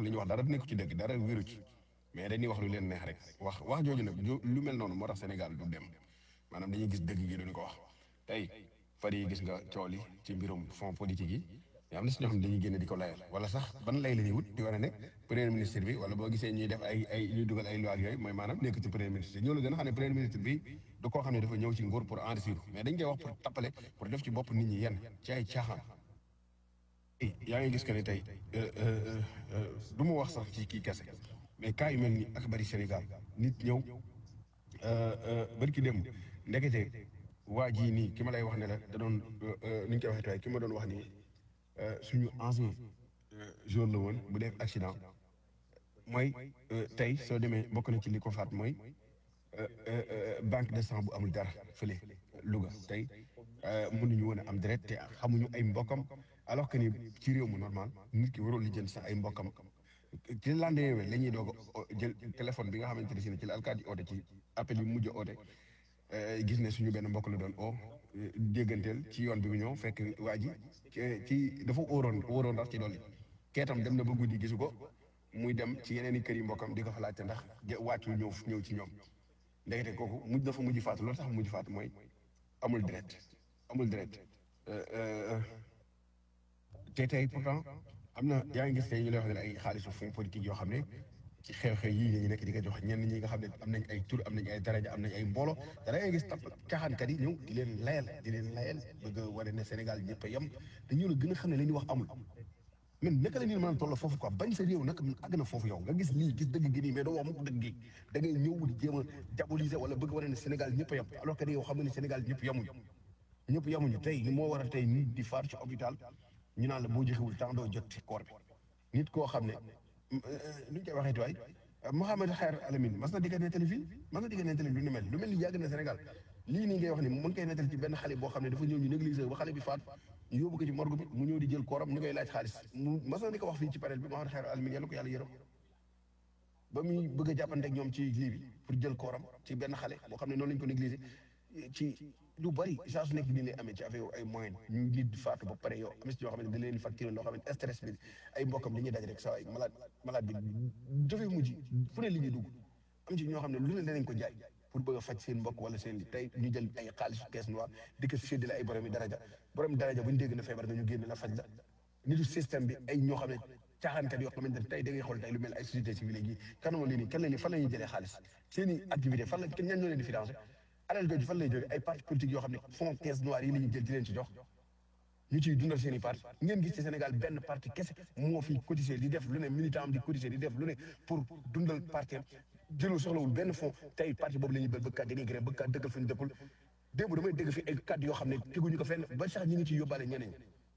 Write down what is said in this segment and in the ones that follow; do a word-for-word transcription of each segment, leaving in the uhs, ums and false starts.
li ñuy wax dara nekku ci dëgg dara wéru ci mais dañuy wax lu leen neex rek wax wax jooju nag lu mel noonu moo tax Sénégal du dem maanaam dañuy gis dëgg gi duñu ko wax tey fan yi gis nga coow li ci mbirum fonds politique yi mais am na si ñoo xam ne dañuy génn di ko layal wala sax ban lay la ñuy wut di war a ne premier ministre bi wala boo gisee ñuy def ay ay ñuy dugal ay loi ak yooyu mooy maanaam nekk ci premier ministre ñoo la gën a xam ne premier ministre bi du koo xam ne dafa ñëw ci nguur pour enrichir mais dañ koy wax pour tappale pour def ci bopp nit ñi yenn ci ay caaxaan yaa ngi gis que ne tey du ma wax sax ci kii kese mais cas yu mel ni ak bari Sénégal nit ñëw bari ki dem ndekete waa jii nii ki ma lay wax ne la da doon ni ñu koy waxee tey ki ma doon wax nii suñu ancien jour la woon bu def accident mooy tey soo demee bokk na ci li ko faat mooy banque de sang bu amul dara fële Louga tey mënuñu woon a am deret te xamuñu ay mbokkam alors que ni ci réew mu normal nit ki warul li jël sax ay mbokkam ci lendemain la ñuy doog a jël téléphone bi nga xamante ne si ne ci la alkaati oote ci appel yi mujj a oote gis ne suñu benn mbokk la doon o dégganteel ci yoon bi mu ñëw fekk waa ji ci dafa óoroon óoroon ndax ci dolli keetam dem na ba guddi gisu ko muy dem ci yeneen i kër yi mbokkam di ko fa laajte ndax wàccu ñëw ñëw ci ñoom ndekete kooku mujj dafa mujj faatu loolu tax mujj faatu mooy amul deret amul deret te tey pourtant am na yaa ngi gis tey ñu lay wax ne ay xaalisu fonds politique yoo xam ne ci xew-xew yii la ñu nekk di ko jox ñenn ñi nga xam ne am nañ ay tur am nañ ay daraja am nañ ay mbooloo da ngay gis tapp caaxaankat yi ñëw di leen layal di leen layal bëgg a wane ne Sénégal ñëpp a yem te ñu la gën a xam ne la ñuy wax amul men naka la ñuy mën a toll foofu quoi bañ sa réew nag àgg na foofu yow nga gis lii gis dëgg gi nii mais doo wax mukk dëgg gi da ngay ñëw di jéem a diaboliser wala bëgg wane ne Sénégal ñëpp a yem alors que yow xam nga ne Sénégal ñëpp yemuñu ñëpp yemuñu tey moo waral tey nit di faatu ci hôpital ñu naan la boo joxewul temps doo jot ci corps bi nit koo xam ne nu ñu koy waxee tuwaay Mouhamed Xayr Alamine mas na digga nettali fii mas na digga nettali lu ni mel lu mel ni yàgg na Sénégal lii nii ngay wax ni mën koy nettali ci benn xale boo xam ne dafa ñëw ñu négligé ba xale bi faatu ñu yóbbu ko ci morgue bi mu ñëw di jël kooram ñu koy laaj xaalis mu mas na ni ko wax fii ci panel bi Mouhamed Xayr Alamine yàlla ko yàlla yërëm ba muy bëgg a jàppante ak ñoom ci lii bi pour jël kooram ci benn xale boo xam ne noonu lañu ko négligé ci lu bari saa su nekk ni lay amee ci affaire ay moyen ñu nit faatu ba pare yow am si ñoo xam ne da leen facturé loo xam ne stress bi ay mbokkam li ñuy daj rek saa ay malade malade bi dafay mujj fu ne li ñuy dugg am ci ñoo xam ne lu ne danañ ko jaay pour bëgg a faj seen mbokk wala seen li tey ñu jël ay xaalisu caisse noire di ko séddale ay borom yi daraja borom daraja bu ñu dégg na feebar nga ñu génn la faj la nitu système bi ay ñoo xam ne caaxaankat yoo xamante ne tey da ngay xool tey lu mel ay société civile yi kanama lii nii kan la ni fan la ñuy jëlee xaalis seen i activité fan la kenn ñan ñoo leen di financé alal jooju fan lay jóge ay parti politique yoo xam ne fonds caisse noire yi la ñuy jël di leen ci jox ñu ciy dundal seen i parti ngeen gis ci Sénégal benn parti kese moo fi cotiser di def lu ne militant am di cotiser di def lu ne pour dundal parti am jëlul soxlawul benn fonds tey parti boobu la ñuy bël bëgg kaa dénigré bëgg kaa dëggal fu ñu dëkkul démb damay dégg fi ay kàddu yoo xam ne teguñu ko fenn ba sax ñi ngi ciy yóbbaale ñeneen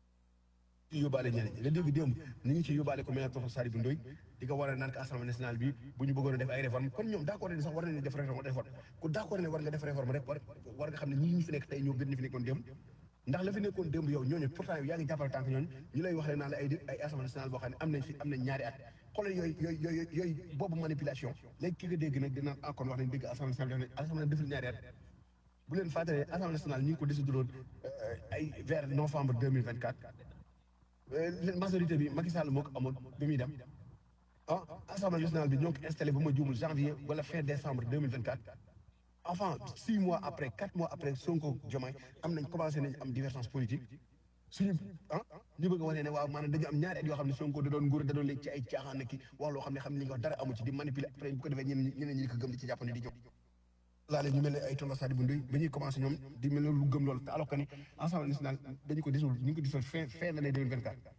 ñi yóbbaale ñeneen ñi nga dégg démb ñi ngi ciy yóbbaale ko mel ne Sadibou Ndoye di ko war a naan ko assemblée nationale bi bu ñu bëggoon a def ay réforme kon ñoom d'accord ne sax war nañu def réforme réforme ku d'accord ne war nga def réforme rek war war nga xam ne ñi ñu fi nekk tey ñoo gën ñu fi nekkoon démb ndax la fi nekkoon démb yow ñooñu pourtant yow yaa ngi jàppal tànk ñooñu ñu lay wax rek naan la ay ay assemblée nationale boo xam ne am nañ fi am nañ ñaari at xoolal yooyu yooyu yooyu yooyu boobu manipulation léegi ki nga dégg nag dina encore wax nañ dégg assemblée nationale assemblée deful ñaari at bu leen fàttalee assemblée nationale ñu ngi ko décidé woon ay vers novembre deux mille vingt quatre majorité bi Macky Sall moo ko amoon bi muy dem ah assemblée nationale bi ñoo ko installé ba ma juumul janvier wala fin décembre deux mille vingt quatre enfin six mois après quatre mois après Sonko Diomaye am nañ commencé nañ am divergence politique suñu ah ñu bëgg a wane ne waaw maanaam dañu am ñaari at yoo xam ne Sonko da doon nguur da doon léegi ci ay caaxaan ki wax loo xam ne xam ne li nga wax dara amu ci di manipuler après bu ko defee ñeneen ñeneen ñi ko gëm di ci jàppandi di jóg laale ñu mel ne ay tonton Sadibou Ndoye ba ñuy commencé ñoom di mel ne lu gëm loolu te alors que ni assemblée nationale dañu ko disul ñu ngi ko disul fin fin d'année deux mille vingt quatre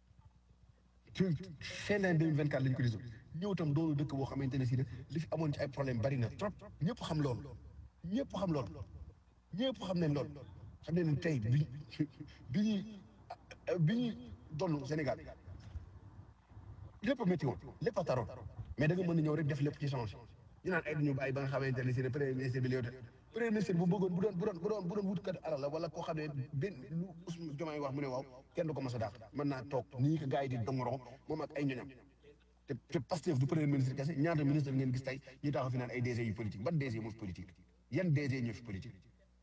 ci fin d'année deux mille vingt quatre lañu ko disul ñëw itam doonu dëkk boo xamante ne si ne li fi amoon ci ay problème bari na trop ñëpp xam loolu ñëpp xam loolu ñëpp xam nañ loolu xam ne ne tey bi bi ñuy bi ñuy donn Sénégal lépp a métti woon lépp a taroon mais da nga mën a ñëw rek def lépp ci change ñu naan ay ñu bàyyi ba nga xamante ne si ne premier ministre bi léegi premier ministre bu bëggoon bu doon bu doon bu doon bu doon wutkat alal la wala koo xam ne benn lu Ousmane Diomaye wax mu ne waaw kenn du ko mos a dàq mën naa toog nii ko gars yi di dongoroo moom ak ay ñoñam te te Pastef du premier ministre kese ñaata ministre ngeen gis tey ñu taxaw fi naan ay D G yu politique ban D G moo fi politique yan D G ñoo fi politique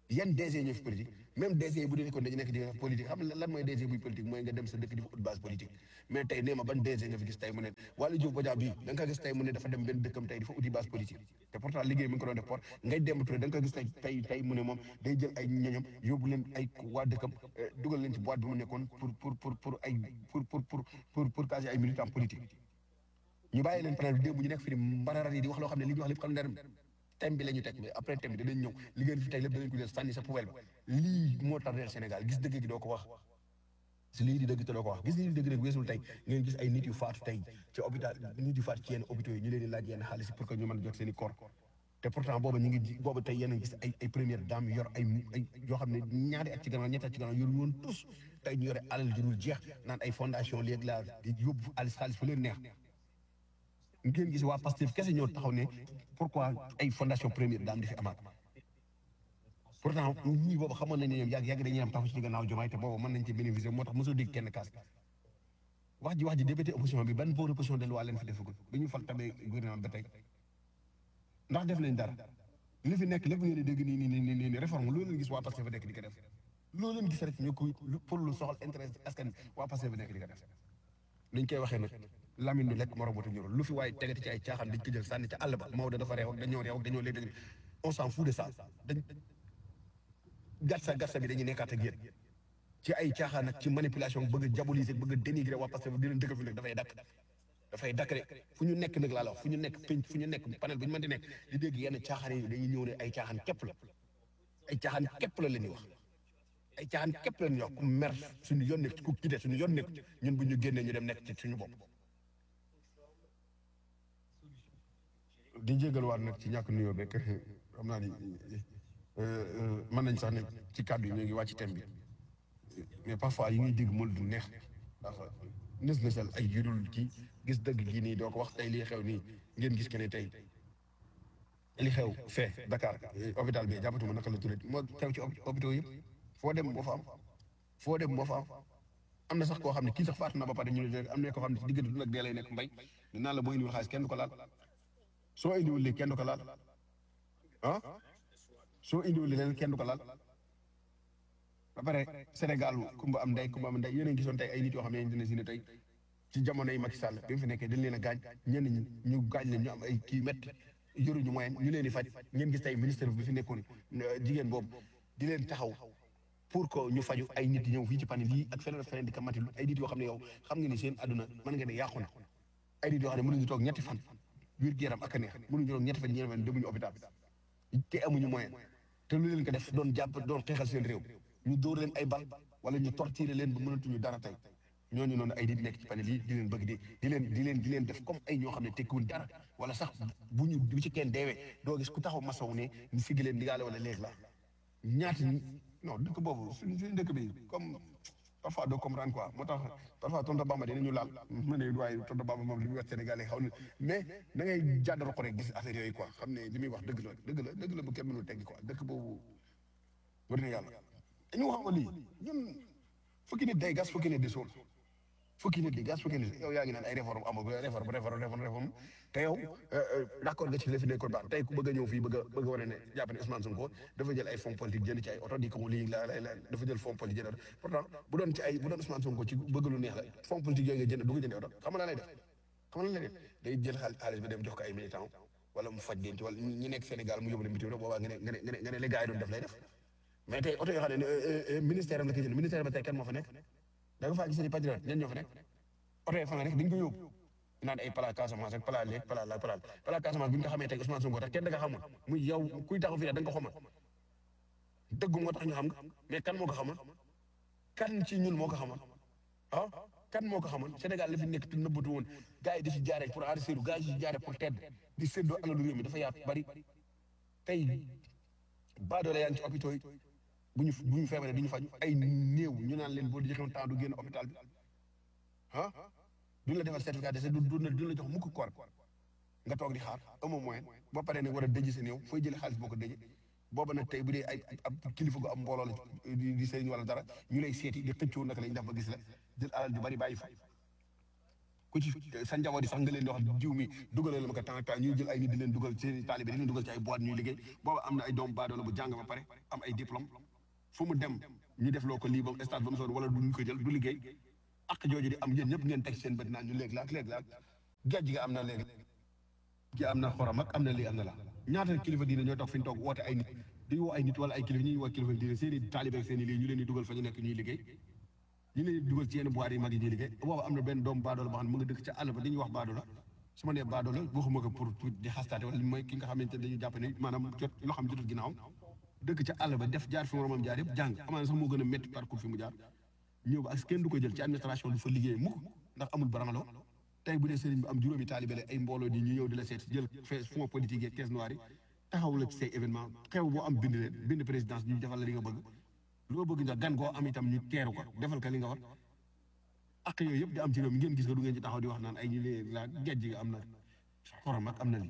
yan D G ñoo fi politique même D G yi bu dee kon dañu nekk di politique xam nga lan mooy D G buy politique mooy nga dem sa dëkk di fa ut base politique mais tey nee ma ban D G nga fi gis tey mu ne Waly Diouf Bodiang bii da nga ko gis tey mu ne dafa dem benn dëkkam tey di fa uti base politique te pourtant liggéey mi ngi ko doon def port ngay dem Touré da nga ko gis tey tey tey mu ne moom day jël ay ñoñam yóbbu leen ay waa dëkkam dugal leen ci boîte bi mu nekkoon pour pour pour pour ay pour pour pour pour pour caser ay militants politiques ñu bàyyi leen panel bi démb ñu nekk fi di mbararat yi di wax loo xam ne li ñu wax lépp xam ne thème bi la ñu teg mais après thème bi danañ ñëw li ngeen fi teg lépp danañ ko jël sànni sa poubelle ba lii moo tardeel Sénégal gis dëgg gi doo ko wax si lii di dëgg te doo ko wax gis lii di dëgg rek weesul tey ngeen gis ay nit yu faatu tey ci hôpital nit yu faatu ci yenn hôpitaux yi ñu leen di laaj yenn xaalis pour que ñu mën a jot seen i corps te pourtant booba ñu ngi booba tey yéen a gis ay ay première dame yor ay ay yoo xam ne ñaari at ci gannaaw ñetti at ci gannaaw yoru woon tous tey ñu yore alal ju dul jeex naan ay fondation léegi laa di yóbbu xaalis xaalis fu leen neex ngeen gis waa Pastef kese ñoo taxaw ne pourquoi ay fondation première dame di fi amaat pourtant ñii boobu xamoon nañ ne ñoom yàgg yàgg dañuy am taxaw ci gannaaw Diomaye te boobu mën nañ ci bénéficier moo tax mosoo dégg kenn kaas wax ji wax ji député opposition bi ban proposition de loi leen fi defagul bi ñu fal tabee gouvernement ba tey ndax def nañ dara li fi nekk lépp ngeen di dégg nii nii nii nii nii réforme loolu leen gis waa Pastef fa nekk di ko def loolu leen gis rek ñu ko pour lu soxal intérêt askan waa Pastef fa nekk di ko def liñ koy waxee nag Lamine du lekk moroom watu ñorul lu fi waaye tegati ci ay caaxaan dañ ko jël sànni ca àll ba Maodo dafa réew ak dañoo réew ak dañoo léeg on s'en fout de ça dañ gatsa gatsa bi dañuy nekkaat ak yéen ci ay caaxaan ak ci manipulation bëgg a diaboliser bëgg a dénigrer waa Pastef di leen dëgg fi nag dafay dakk dafay dakk rek fu ñu nekk nag laa la wax fu ñu nekk penc fu ñu nekk panel bu ñu mën di nekk di dégg yenn caaxaan yi dañuy ñëw ne ay caaxaan képp la ay caaxaan képp la leen di wax ay caaxaan képp la leen di wax ku mer suñu yoon nekk ku quitté suñu yoon nekk ñun bu ñu génnee ñu dem nekk ci suñu bopp di jégaluwaat nag ci ñàkk nuyoo beeg xam naa ni mën nañ sax ne ci kàddu yi ñu ngi wàcc thème bi mais parfois yi ñuy dégg moom du neex ndax nës nësal ay yudul kii gis dëgg gi nii doo ko wax tey lii xew nii ngeen gis que ne tey li xew fee Dakar hôpital bi jàppatuma naka la turé moo xew ci hôpitaux yëpp foo dem moo fa am foo dem moo fa am am na sax koo xam ne kii sax faatu na ba pare ñu ne am na koo xam ne ci diggante du nag dee lay nekk mbay dinaa la boo indiwul xaalis kenn du ko laal soo indiwul lii kenn du ko laal ah soo indiwul lii leen kenn du ko laal ba pare Sénégal kumba am ndey kumba am ndey yéen a ngi gisoon tey ay nit yoo xam ne dina si ne tey ci jamono yi Macky Sall bi mu fi nekkee dañ leen a gaañ ñenn ñi ñu gaañ leen ñu am ay kii métti yoruñu moyen ñu leen di faj ngeen gis tey ministre bi fi nekkoon jigéen boobu di leen taxaw pour que ñu faju ay nit ñëw fii ci panel lii ak feneen ak feneen di ko mati ay nit yoo xam ne yow xam nga ni seen àdduna mën nga ne yàqu na ay nit yoo xam ne mënuñu toog ñetti fan wér gu yaram ak a neex mënuñu toog ñetti fan ñeenti fan demuñu hôpital te amuñu moyen te lu leen ko def doon jàpp doon xeexal seen réew ñu dóor leen ay bal wala ñu torturer leen ba mënatuñu dara tey ñooñu noonu ay nit nekk ci panel yi di leen bëgg di di leen di leen di leen def comme ay ñoo xam ne tekkiwuñ dara wala sax bu ñu bu ci kenn deewee doo gis ku taxaw masaw ne ñu figi leen digaale wala léegi la ñaati non dëkk boobu suñ suñu dëkk bi comme parfois doo comprendre quoi moo tax parfois tonton Bamba dinañu laal ma ne waaye tonton Bamba moom li muy wax Sénégal yi xaw na mais da ngay jàddal ko rek gis affaire yooyu quoi xam ne li muy wax dëgg la dëgg la dëgg la bu kenn mënul teggi quoi dëkk boobu war na yàlla dañu wax lii ñun fukki nit day gas fukki nit di suul fukki nit di gas fukki nit yow yaa ngi naan ay réforme amul réforme réforme réforme réforme te yow d'accord nga ci la fi nekkoon baax tey ku bëgg a ñëw fii bëgg a bëgg a wane ne jàpp ne Ousmane Sonko dafa jël ay fonds politique jënd ci ay oto di ko mu lii la la dafa jël fonds politique jënd pourtant bu doon ci ay bu doon Ousmane Sonko ci bëgg lu neex la fonds politique yooyu nga jënd du ko jëndee oto xam nga lan lay def xam nga lan lay def day jël xaalis bi dem jox ko ay militants wala mu faj leen ci wala ñi nekk Sénégal mu yóbbu leen bitim réew boobaa nga ne nga ne nga ne nga ne les gars yi doon def lay def mais tey oto yoo xam ne ministère am la koy jënd ministère ba tey kenn moo fa nekk da nga faa gis ni patriote ñen ñoo fa nekk oto yi fa nga nekk dañ ko yóbbu naan ay pala Casamance ak pala léeg pala la pala pala Casamance bi ñu ko xamee tey Ousmane Sonko tax kenn da nga xamul muy yow kuy taxaw fii da nga ko xamal dëggu moo tax ñu xam nga mais kan moo ko xamal kan ci ñun moo ko xamal ah kan moo ko xamal Sénégal la fi nekk te nëbbatu woon gars yi di ci jaaree pour enrichir gars yi di ci jaaree pour tedd di séddoo alalu réew mi dafa yaatu bari tey baadoole yaa ngi ci hôpitaux yi bu ñu bu ñu feebaree du ñu faju ay néew ñu naan leen boo di joxewoon temps du génn hôpital bi ah duñ la defal certificat de du du duñ la jox mukk koor nga toog di xaar amoo moyen boo paree nag war a dëj sa néew fooy jëlee xaalis boo ko dëjee booba nag tey bu dee ay ab kilifa gu am mbooloo la di di sëriñ wala dara ñu lay seeti di xëccoo naka lañ def ba gis la jël alal ju bari bàyyi fa ku ci sa njaboot yi sax nga leen di wax jiw mi dugalal ma ko temps temps ñuy jël ay nit di leen dugal seen i taalibe di leen dugal ci ay boîte ñuy liggéey booba am na ay doom baadoola bu jàng ba pare am ay diplôme fu mu dem ñu def loo ko lii ba mu stage ba mu soon wala duñ ko jël du liggéey ak jooju di am yéen ñëpp ngeen teg seen bët naan ñu léegi laak léegi laak gejj gi am na léegi gi am na xorom ak am na lii am na la ñaata kilifa diine ñooy toog fi ñu toog woote ay nit di woo ay nit wala ay kilifa ñuy woo kilifa diine seen i taalibe ak seen i lii ñu leen di dugal fa ñu nekk ñuy liggéey ñu leen di dugal ci yenn boîte yi mag yi ñuy liggéey boobu am na benn doomu baadoola boo xam ne mu nga dëkk ca àll ba dañuy wax baadoola su ma nee baadoola waxuma ko pour pour di xastaate wala mooy ki nga xamante ne dañuy jàpp ne maanaam jot loo xam jotul ginnaaw dëkk ca àll ba def jaar fi moromam jaar yëpp jàng amaana sax moo gën a métti parcours fi mu jaar ñëw ba ak kenn du ko jël ci administration du fa liggéey mukk ndax amul barangaloo tey bu dee sëriñ bi am juróomi taalibe la ay mbooloo di ñu ñëw di la seet jël fonds politique yi caisse noire yi taxaw la ci say événement xew boo am bind leen bind présidence ñu defal la li nga bëgg loo bëgg nga gan goo am itam ñu teeru ko defal ko li nga war ak yooyu yëpp di am ci réew mi ngeen gis nga du ngeen ci taxaw di wax naan ay ñu lee la gejj gi am na xorom ak am na li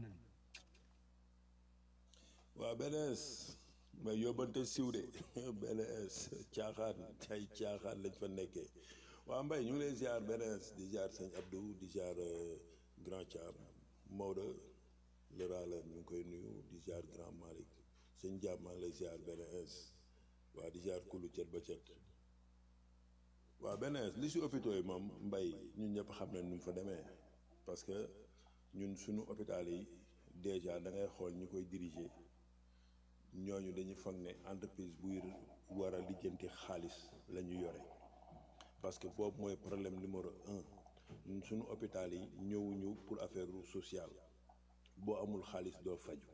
waaw B N S mais yóbbante siw de B N S caaxaan ay caaxaan lañ fa nekkee waaw Mbaye ñu ngi lay ziar B N S di ziar sëñ Abdou di ziar grand Thiam Maodo Lorala ñu ngi koy nuyu di ziar grand Malick sëñ Diam maa ngi lay ziar B N S waa di ziar kulu cet ba cet waaw B N S li si hôpitaux yi moom Mbaye ñun ñëpp xam nañ nu mu fa demee parce que ñun suñu hôpital yi déjà da ngay xool ñi koy diriger ñooñu dañuy foog ne entreprise buy war a lijjanti xaalis la ñu yore parce que boobu mooy problème numéro un ñun suñu hôpital yi ñëwuñu pour affaire sociale boo amul xaalis doo faju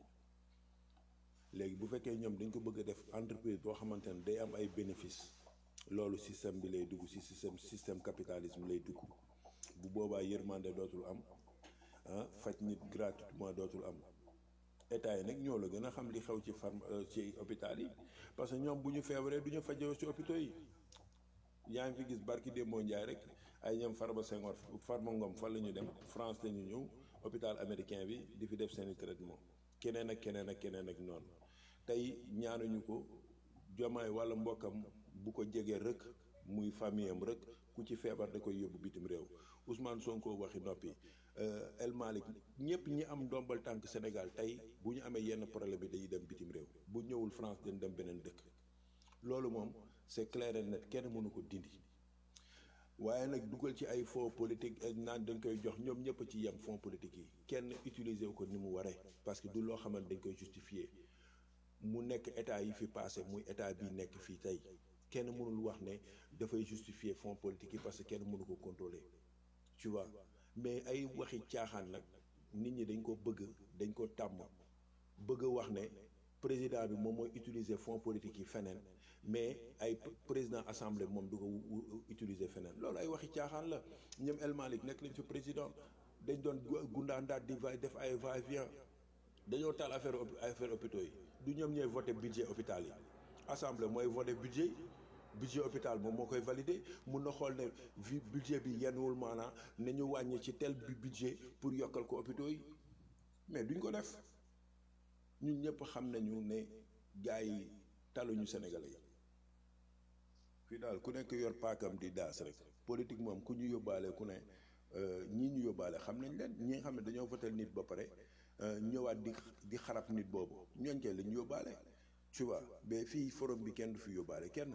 léegi bu fekkee ñoom dañ ko bëgg a def entreprise boo xamante ne day am ay bénéfice loolu système bi lay dugg ci système système capitalisme lay dugg bu boobaa yërmande dootul am ah faj nit gratuitement dootul am état yi nag ñoo la gën a xam li xew ci farm ci hôpital yi parce que ñoom bu ñu feebaree du ñu fajoo ci hôpitaux yi yaa ngi fi gis barki Demba Ndiaye rek ay ñoom Farba Senghor Farba Ngom fan la ñu dem France la ñu ñëw hôpital américain bi di fi def seeni traitement keneen ak keneen ak keneen ak noonu tey ñaanuñu ko jomaay walla mbokkam bu ko jegee rek muy famille am rek ku ci feebar da koy yóbbu bitim réew Ousmane Sonko waxi noppi El Malick ñëpp ñi am ndombal tànk Sénégal tey bu ñu amee yenn problème bi dañuy dem bitim réew bu ñëwul France dañ dem beneen dëkk loolu moom c'est clair et net kenn mënu ko dindi waaye nag dugal ci ay fonds politique naan dañ koy jox ñoom ñëpp ci yem fonds politique yi kenn utiliser wu ko ni mu waree parce que du loo xamante dañ koy justifier mu nekk état yi fi passé muy état bi nekk fii tey kenn mënul wax ne dafay justifier fonds politique yi parce que kenn mënu ko contrôler tu vois mais ay waxi caaxaan nag nit ñi dañ ko bëgg dañ ko tàmm bëgg wax ne président bi moom mooy utiliser fonds politique yi feneen mais ay président assemblée moom du ko utiliser feneen loolu ay waxi caaxaan la ñoom El Malick nekk nañ fi président dañ doon gundaandaat di va def ay va et vient dañoo taal affaire affaire hôpitaux yi du ñoom ñooy voté budget hôpital yi assemblée mooy voté budget budget hôpital moom moo koy validé mun na xool ne vi budget bi yenwul maanaa ne ñu wàññi ci tel bi budget pour yokkal ko hôpitaux yi mais duñ ko def ñun ñëpp xam nañu ne gars yi taluñu Sénégalais yi fii daal ku nekk yor paakam di daas rek politique moom ku ñu yóbbaale ku ne ñii ñu yóbbaale xam nañ leen ñi nga xam ne dañoo voté nit ba pare ñëwaat di di xarab nit boobu ñooñ kay lañ yóbbaale tu vois mais fii forum bi kenn du fi yóbbaale kenn.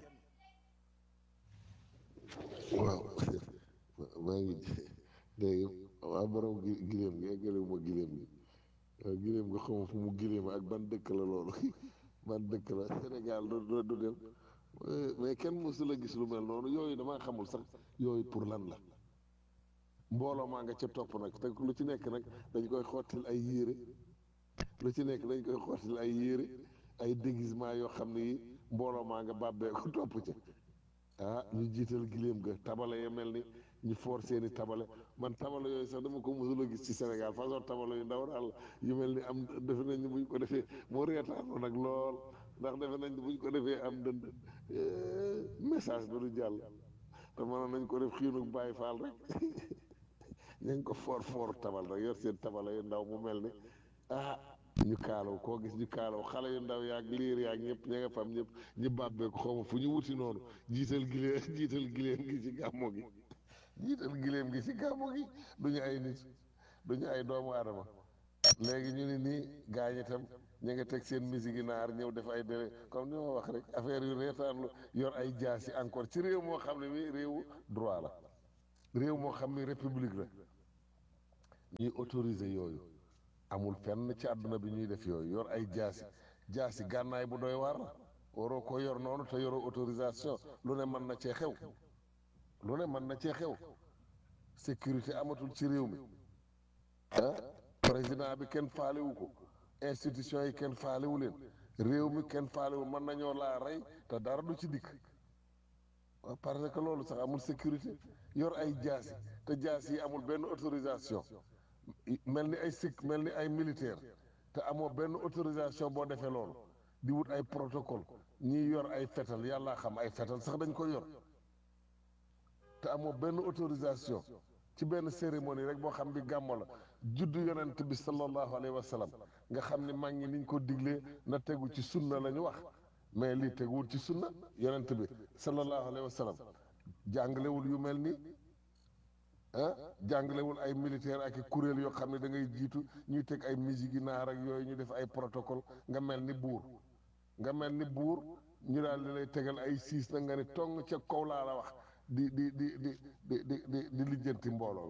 waaw maa ngi dégg waa borom gi giléem gi eggale ma giléem gi waaw giléem nga xaw ma fu mu giléem ak ban dëkk la loolu ban dëkk la Sénégal du du dem mais kenn mësu la gis lu mel noonu yooyu damaa xamul sax yooyu pour lan la mbooloo maa nga ca topp nag te lu ci nekk nag dañ koy xottil ay yére lu ci nekk dañ koy xottil ay yére ay déguisement yoo xam ne yi mbooloo maa nga bàbbee ko topp ca ah ñu jiital giléem ga tabale ya mel ni ñu foor seeni tabale man tabale yooyu sax dama ko mësul a gis ci Sénégal façon tabale yu ndaw daal yu mel ni am defe nañ ni buñ ko defee moo reetaanoo nag lool ndax defe nañ ni buñ ko defee am dënd message ba du jàll te mënoon nañ ko def xiinu bàyyi faal rek ñu ngi ko foor foor tabal rek yor seen tabale yu ndaw mu mel ni ah ñu kaalaw koo gis ñu kaalaw xale yu ndaw yaag liir yaag ñëpp ña nga fam ñëpp ñu bàbbee ko xaw ma fu ñu wuti noonu jiital giléem jiital giléem gi ci gàmmo gi jiital gileem gi ci gàmmu gi duñu ay nit duñu ay doomu aadama léegi ñu ne nii gaañ itam ñu ngi teg seen musique yi naar ñëw def ay délai comme ni ma wax rek affaire yu reetaanlu yor ay jaasi encore ci réew moo xam ne mi réewu droit la réew moo xam ne république la ñuy autoriser yooyu amul fenn ci àdduna bi ñuy def yooyu yor ay jaasi jaasi gànnaay bu doy waar la waroo ko yor noonu te yoroo autorisation lu ne mën na cee xew lu ne mën na cee xew sécurité amatul ci réew mi ah président bi kenn faalewu ko institution yi kenn faalewu leen réew mi kenn faalewu mën nañoo laa rey te dara du ci dikk waaw parce que loolu sax amul sécurité yor ay jaasi te jaasi yi amul benn autorisation mel ni ay sikk mel ni ay militaire te amoo benn autorisation boo defee loolu di wut ay protocole ñiy yor ay fetal yàllaa xam ay fetal sax dañ ko yor te amoo benn autorisation ci benn cérémonie rek boo xam bi gàmmo la juddu yonent bi sallallahu alayhi wa sallam nga xam ni mag ñi niñ ko diglee na tegu ci sunna la ñu wax mais lii teguwul ci sunna yonent bi sallallahu alayhi wa sallam jàngalewul yu mel ni ah jàngalewul ay militaire ak i kuréel yoo xam ne da ngay jiitu ñuy teg ay musique yi naar ak yooyu ñu def ay protocole nga mel ni buur nga mel ni buur ñu daal di lay tegal ay siis na nga ni tong ca kaw laa la wax di di di di di di di di lijjanti mbooloo mi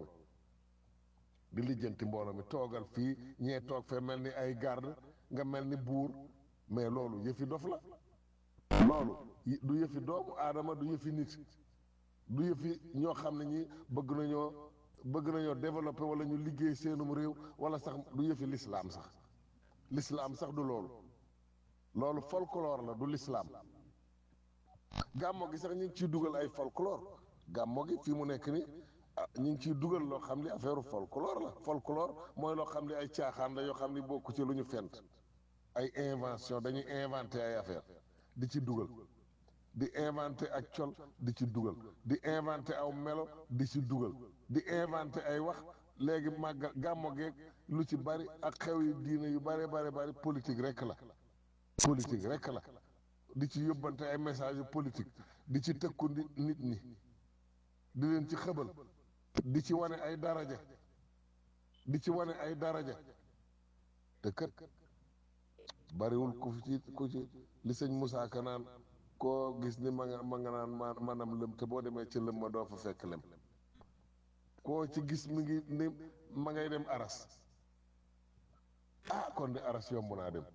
di lijjanti mbooloo mi toogal fii ñee toog fee mel ni ay garde nga mel ni buur mais loolu yëfi dof la loolu du yëfi doomu aadama du yëfi nit du yëfi ñoo xam ne ñi bëgg nañoo bëgg nañoo développer wala ñu liggéey seenum réew wala sax du yëfi lislaam sax lislaam sax du loolu loolu folklore la du lislaam gàmmo gi sax ñu ngi ciy dugal ay folklore gàmmo gi fii mu nekk ni ah ñu ngi ciy dugal loo xam ni affaire folklore la folklore mooy loo xam ne ay caaxaan la yoo xam ni bokku ci lu ñu fent ay invention dañuy inventé ay affaire di ci dugal di inventé ak col di ci dugal di inventé aw melo di ci dugal di inventé ay wax léegi màgga gàmmo geeg lu ci bari ak xew yi diine yu bari bari bari politique rek la politique rek la di ci yóbbante ay message politique di ci tëkku nit nit ñi di leen ci xëbal di ci wane ay daraja di ci wane ay daraja te kët bariwul ku ci ku ci li sëñ Moussa Ka naan koo gis ni ma nga ma nga naan ma manam lëm te boo demee ci lëm ma doo fa fekk lem koo ci gis mi ngi ni ma ngay dem aras ah kon de aras yomb naa dem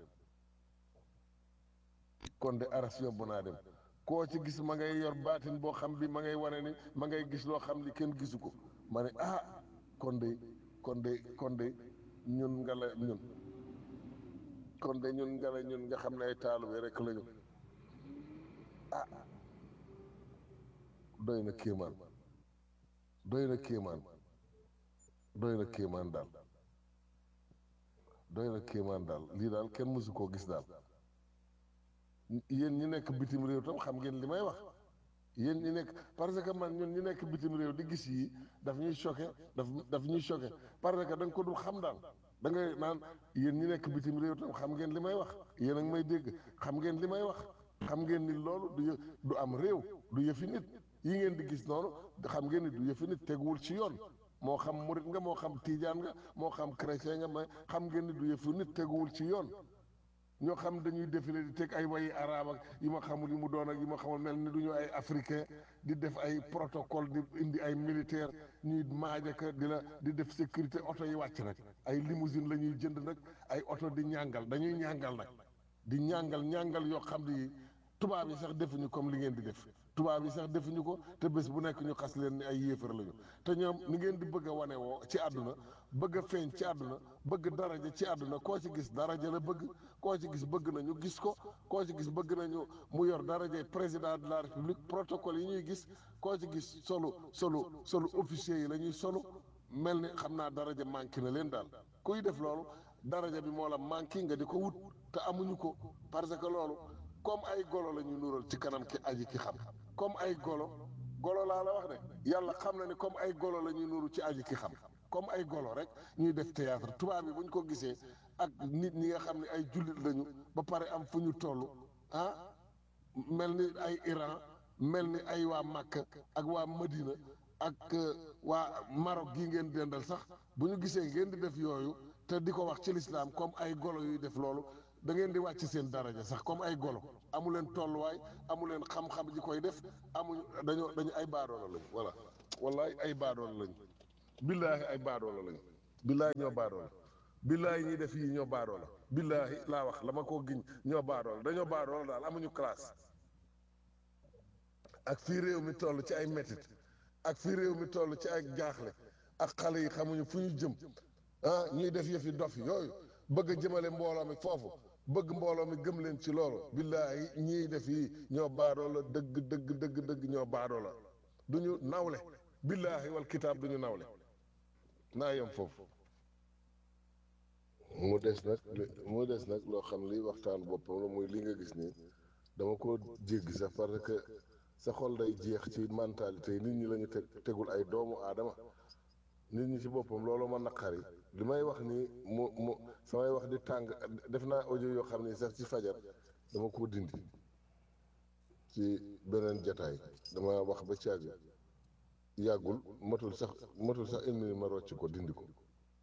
kon de aras yomb naa dem koo ci gis ma ngay yor baatin boo xam bi ma ngay wane ni ma ngay gis loo xam ni kenn gisu ko ma ne ah kon de kon de kon de ñun nga la ñun kon de ñun nga la ñun nga xam ne ay taalibe rek lañu ah doy na kéemaan doy na kéemaan doy na kéemaan daal doy na kéemaan daal lii daal kenn mësu koo gis daal yéen ñi nekk bitim réew tam xam ngeen li may wax yéen ñi nekk parce que man ñun ñi nekk bitim réew di gis yi daf ñuy choqué daf daf ñuy choqué parce que da nga ko dul xam daal da ngay naan yéen ñi nekk bitim réew tam xam ngeen li may wax yéen a ngi may dégg xam ngeen li may wax xam ngeen ni loolu du yë du am réew du yëfi nit yi ngeen di gis noonu xam ngeen ni du yëfi nit teguwul ci yoon moo xam murit nga moo xam tiijaan nga moo xam chrétien nga mais xam ngeen ni du yëfi nit teguwul ci yoon ñoo xam dañuy défilé di teg ay wayi arabe ak yi ma xamul yi mu doon ak yi ma xamul mel ni du ñu ay africain di def ay protocole di indi ay militaire ñuy maajaka di la di def sécurité oto yi wàcc nag ay limousine la ñuy jënd nag ay oto di ñàngal dañuy ñàngal nag di ñàngal ñàngal yoo xam ni tubaab yi sax defuñu comme li ngeen di def tubaab yi sax defuñu ko te bés bu nekk ñu xas leen ni ay yéefar lañu te ñoom ni ngeen di bëgg a wane woo ci àdduna bëgg a feeñ ci àdduna bëgg daraja ci àdduna koo ci gis daraja la bëgg koo ci gis bëgg nañu gis ko koo ci gis bëgg nañu mu yor daraja président de la république protocole yi ñuy gis koo ci gis solo solo solo officier yi la ñuy solo mel ni xam naa daraja manqué na leen daal kuy def loolu daraja bi moo la manqué nga di ko wut te amuñu ko parce que loolu comme ay golo la ñuy nural ci kanam ki aji ki xam comme ay golo golo laa la wax de yàlla xam na ni comme ay golo la ñuy nuru ci aji ki xam comme ay golo rek ñuy def théâtre tubaab yi bu ñu ko gisee ak nit ñi nga xam ne ay jullit lañu ba pare am fu ñu toll ah mel ni ay Iran mel ni ay waa Makka ak waa Madina ak waa Maroc gi ngeen dendal sax bu ñu gisee ngeen di def yooyu te di ko wax ci lislaam comme ay golo yuy def loolu da ngeen di wàcc seen daraja sax comme ay golo amu leen tolluwaay amu leen xam-xam ji koy def amuñu dañoo dañu ay baadoola lañu voilà wallaay ay baadoola lañu billaahi ay baadoola lañu billaahi ñoo baadoola billaahi ñuy def yii ñoo baadoola billaahi laa wax la ma koo giñ ñoo baadoola dañoo baadoola daal amuñu classe ak fii réew mi toll ci ay métit ak fii réew mi toll ci ay jaaxle ak xale yi xamuñu fu ñu jëm ah ñuy def yëfi dof yooyu bëgg a jëmale mbooloo mi foofu bëgg mbooloo mi gëm leen ci loolu billaahi ñii def yi ñoo baadoo la dëgg dëgg dëgg dëgg ñoo baadoo la du ñu nawle billaahi wal kitaab du ñu nawle naa yem foofu mu des nag mu des nag loo xam li waxtaan boppam la muy li nga gis nii dama ko jéggi sax parce que sa xol day jeex ci mentalité yi nit ñi la ñu teg tegul ay doomu aadama nit ñi ci boppam loolu ma naqari li may wax ni mu mu samay wax di tàng def naa audio yoo xam ni sax ci fajar dama ko dindi ci beneen jataay dama wax ba ci àgg yàggul matul sax matul sax une minute ma rocc ko dindi ko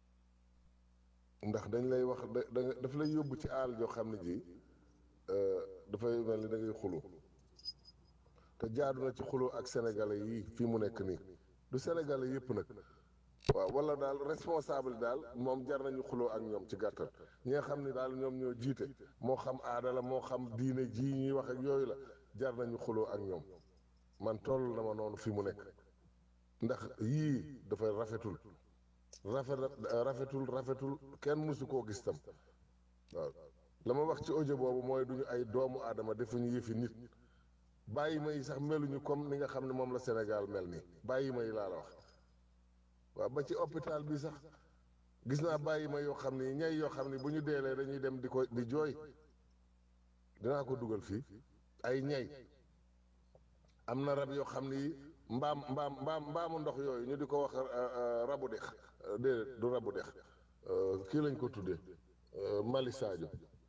ndax dañ lay wax da da daf lay yóbbu ci aal joo xam ne ji dafay mel ni da ngay xuloo te jaadu na ci xuloo ak sénégalais yi fii mu nekk nii du sénégalais yëpp nag waaw wala daal responsable daal moom jar nañu xuloo ak ñoom ci gàttal ñi nga xam ni daal ñoom ñoo jiite moo xam aada la moo xam diine ji ñuy wax ak yooyu la jar nañu xuloo ak ñoom man toll na ma noonu fi mu nekk ndax yii dafay rafetul rafet rafetul rafetul kenn mësu koo gis tam waaw la ma wax ci audio boobu mooy duñu ay doomu aadama defuñu yëfi nit bàyyi ma yi sax meluñu comme ni nga xam ne moom la Sénégal mel nii bàyyi ma yi laa la wax waaw ba ci hôpital bi sax gis naa bàyyi ma yoo xam ni ñay yoo xam ni bu ñu deelee dañuy dem di ko di jooy dinaa ko dugal fii ay ñay am na rab yoo xam ni mbaam mbaam mbaam mbaamu ndox yooyu ñu di ko wax rabu dex déedéet du rabu dex kii lañ ko tuddee Mali Sadio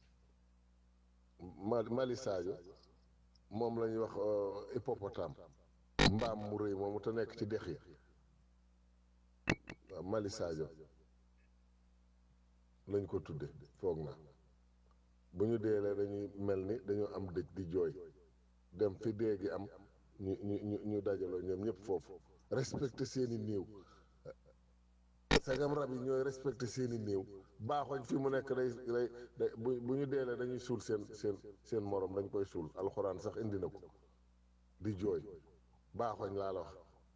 Ma Mali Sadio moom la ñuy wax hippopotame mbaam mu rëy moomu te nekk ci dex yi waaw Mali Sadio lañ ko tudde foog naa bu ñu deelee dañuy mel ni dañoo am dëj di jooy dem fi dee gi am ñu ñu ñu ñu dajaloo ñoom ñëpp foofu respecté seeni néew sagam rab yi ñooy respecté seeni néew baaxoñ fi mu nekk day day day bu bu ñu deelee dañuy suul seen seen seen morom dañ koy suul alxuraan sax indi na ko di jooy baaxoñ laa la wax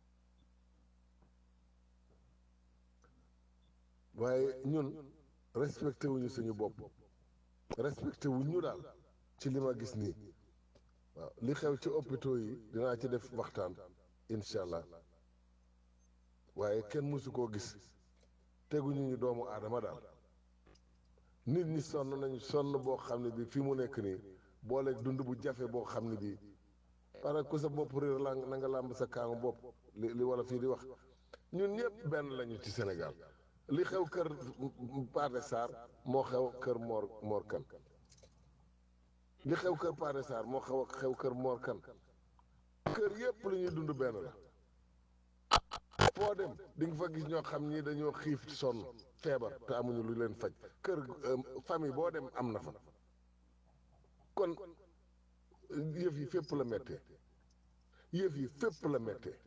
waaye ñun respecté wuñu suñu bopp respecté wuñ ñu daal ci li ma gis nii waaw li xew ci hôpitaux yi dinaa ci def waxtaan incha allah waaye kenn mësu koo gis teguñu ñu doomu aadama daal nit ñi sonn nañu sonn boo xam ne bi fi mu nekk nii booleeg dund bu jafe boo xam ne bii parce que ku sa bopp réer la na nga làmb sa kaangu bopp li li wala fii di wax ñun ñëpp benn lañu ci Sénégal li xew kër Pathé Sarr moo xew kër Mor Mor Kan li xew kër Pathé Sarr moo xew xew kër Mor Kan kër yëpp li ñuy dund benn la foo dem di nga fa gis ñoo xam ni dañoo xiif sonn feebar te amuñu lu leen faj kër famille boo dem am na fa kon yëf yi fépp la méttee yëf yi fépp la méttee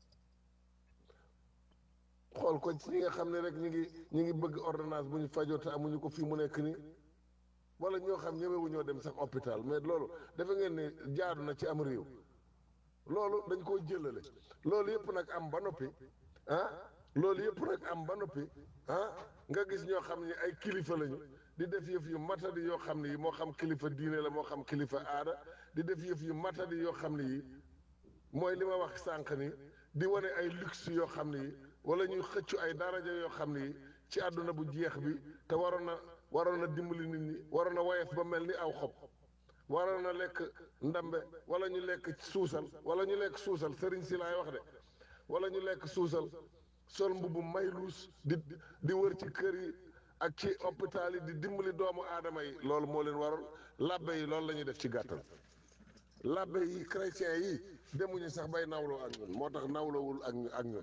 xool ko ci ñi nga xam ne rek ñu ngi ñu ngi bëgg ordonnance bu ñu fajoo te amuñu ko fii mu nekk nii wala ñoo xam ñemewu ñoo dem sax hôpital mais loolu dafa ngeen ne jaadu na ci am réew loolu dañ koo jëlale loolu yëpp nag am ba noppi ah loolu yëpp nag am ba noppi ah nga gis ñoo xam ne ay kilifa lañu di def yëf yu matadi yoo xam ne yi moo xam kilifa diine la moo xam kilifa aada di def yëf yu matadi yoo xam ne yi mooy li ma wax sànq ni di wane ay luxe yoo xam ne yi wala ñuy xëccu ay daraja yoo xam ne yi ci àdduna bu jeex bi te waroon na waroon na dimbali nit ñi waroon na woyof ba mel ni aw xob waroon na lekk ndambe wala ñu lekk suusal wala ñu lekk suusal sëriñ si laay wax de wala ñu lekk suusal sol mbubu mayluus di di wër ci kër yi ak ci hôpital yi di dimbali doomu aadama yi loolu moo leen waroon labbe yi loolu la ñuy def ci gàttal labbe yi chrétien yi demuñu sax bay nawloo ak ñun moo tax nawloowul ak ak ñun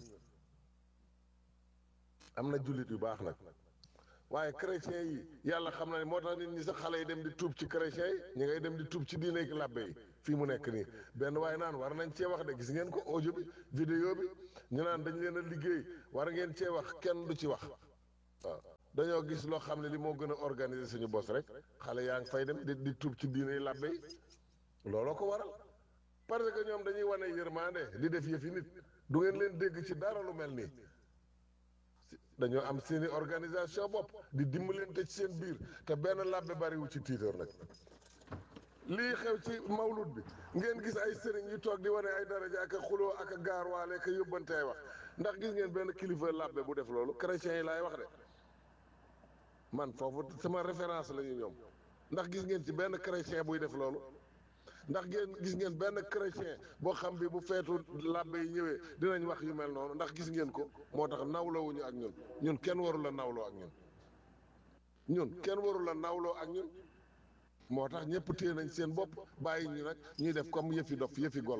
am na jullit yu baax nag waaye chrétien yi yàlla xam na ne moo tax nit ñi sax xale yi dem di tuub ci chrétien yi ñi ngay dem di tuub ci diine ki labbe yi fii mu nekk nii benn waaye naan war nañ cee wax de gis ngeen ko audio bi vidéo bi ñu naan dañ leen a liggéey war ngeen cee wax kenn du ci wax waaw dañoo gis loo xam ne li moo gën a organiser suñu bos rek xale yaa ngi fay dem di di tuub ci diine yi labbe yi looloo ko waral parce que ñoom dañuy wane yërmande di def yëfi nit du ngeen leen dégg ci dara lu mel nii dañoo am seeni organisation bopp di dimbalante ci seen biir te benn labbe bariwu ci tiitoor nag lii xew ci mawlud bi ngeen gis ay sëriñ yu toog di wane ay daraja ak a xuloo ak a gaarwaale ak a yóbbante ay wax ndax gis ngeen benn kilifa labbe bu def loolu chrétiens yi laay wax de man foofu sama référence la ñu ñoom ndax gis ngeen ci benn chrétien buy def loolu ndax ngeen gis ngeen benn chrétien boo xam bi bu feetu labbe yi ñëwee dinañ wax yu mel noonu ndax gis ngeen ko moo tax nawlowuñu ak ñun ñun kenn warul la nawloo ak ñun ñun kenn warul la nawloo ak ñun moo tax ñëpp téye nañ seen bopp bàyyi ñu nag ñuy def comme yëfi dof yëfi golo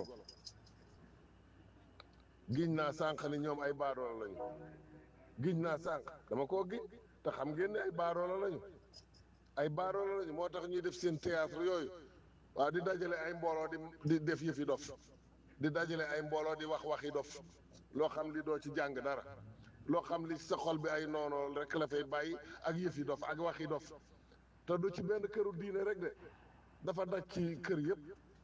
giñ naa sànq ni ñoom ay baadoola lañu giñ naa sànq dama koo giñ te xam ngeen ne ay baadoola lañu ay baadoola lañu moo tax ñuy def seen théâtre yooyu waaw di dajale ay mbooloo di di def yëfi dof di dajale ay mbooloo di wax waxi dof loo xam li doo ci jàng dara loo xam li sa xol bi ay noonoo rek la fay bàyyi ak yëfi dof ak waxi dof te du ci benn këru diine rek de dafa daj ci kër yëpp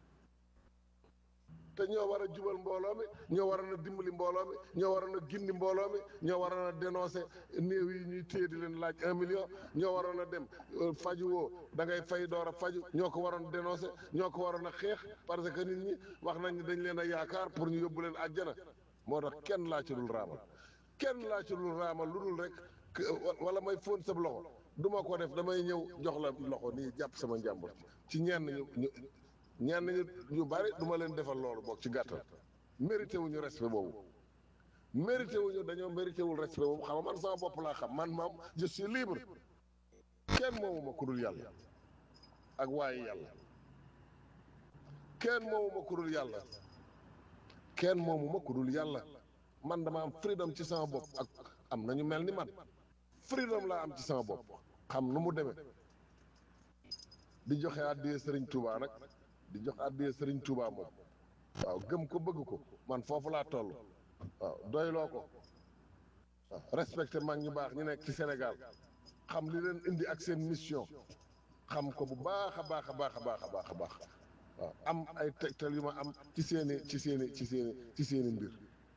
te ñoo war a jubal mbooloo mi ñoo war a dimbali mbooloo mi ñoo war a gindi mbooloo mi ñoo war a dénoncer néew yi ñuy téye di leen laaj un million ñoo waroon a dem faju woo da ngay fay door a faju ñoo ko waroon dénoncer ñoo ko waroon a xeex parce que nit ñi wax nañ ne dañ leen a yaakaar pour ñu yóbbu leen àjjana moo tax kenn laa ci dul raamal kenn laa ci dul raamal lu dul rek wala may fóon sab loxo du ma ko def damay ñëw jox la loxo nii jàpp sama njàmbur ci ñenn ñu ñu ñenn ñu ñu bari du ma leen defal loolu boog ci gàttal mérité wuñu respect boobu mérité wuñu dañoo mérité wul respect boobu xam nga man sama bopp laa xam man moom je suis libre kenn moomuma ku dul yàlla ak waaye yàlla kenn moomuma ku dul yàlla kenn moomuma ku dul yàlla man dama am freedom ci sama bopp ak am nañu mel ni man freedom laa am ci sama bopp xam nu mu demee di joxe àddiyee Sëriñ Tuubaa nag di jox àddiyee Sëriñ Tuubaa moom waaw gëm ko bëgg ko man foofu laa toll waaw doyloo ko waaw respecté mag ñu baax ñu nekk ci Sénégal xam li leen indi ak seen mission xam ko bu baax a baax a baax a baax a baax a baax waaw am ay tegtal yu ma am ci seeni ci seeni ci seeni ci seeni mbir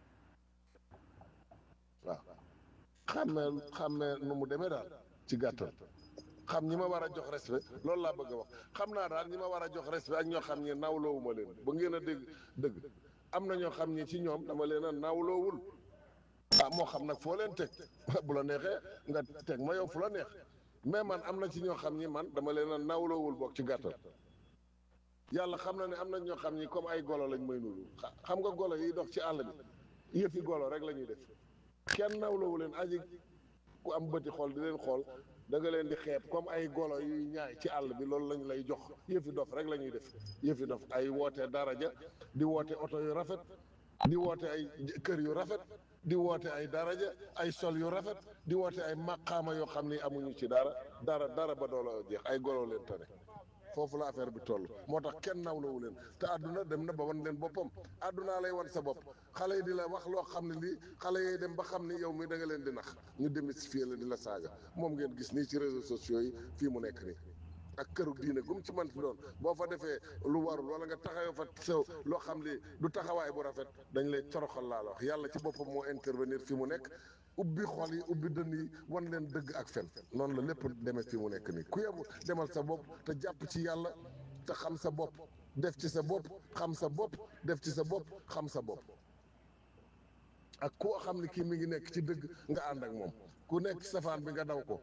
waaw xàmmee xàmmee nu mu demee daal ci gàttal xam ñi ma war a jox respect loolu laa bëgg a wax xam naa daal ñi ma war a jox respect ak ñoo xam ñi nawloowuma leen ba ngeen a dégg dëgg am na ñoo xam ñi ci ñoom dama leen a nawloowul ah moo xam nag foo leen teg bu la neexee nga teg ma yow fu la neex mais man am na ci ñoo xam ñi man dama leen a nawloowul boog ci gàttal yàlla xam na ne am na ñoo xam ñi comme ay golo lañ may nuru xam nga golo yi dox ci àll bi yëfi golo rek la ñuy def kenn nawloowu leen aji ku am bëti xool di leen xool da nga leen di xeeb comme ay golo yuy ñaay ci àll bi loolu lañ lay jox yëfi dof rek la ñuy def yëfi dof ay woote daraja di woote oto yu rafet di woote ay kër yu rafet di woote ay daraja ay sol yu rafet di woote ay maqaama yoo xam ni amuñu ci dara dara dara ba dooloo jeex ay golo leen tane foofu la affaire bi toll moo tax kenn nawlawu leen te àdduna dem na ba wan leen boppam àddunaa lay wan sa bopp xale yi di la wax loo xam ne lii xale yi dem ba xam ni yow mi da nga leen di nax ñu démystifier la di la saaga moom ngeen gis nii ci réseaux sociaux yi fii mu nekk nii ak këru diine gum ci manti doon boo fa defee lu warul wala nga taxawoo fa sew loo xam li du taxawaay bu rafet dañ lay toroxal laa la wax yàlla ci boppam moo intervenir fi mu nekk ubbi xol yi ubbi dënn yi wan leen dëgg ak fen noonu la lépp demee fi mu nekk nii ku yebu demal sa bopp te jàpp ci yàlla te xam sa bopp def ci sa bopp xam sa bopp def ci sa bopp xam sa bopp ak koo xam ne kii mi ngi nekk ci dëgg nga ànd ak moom ku nekk safaan bi nga daw ko.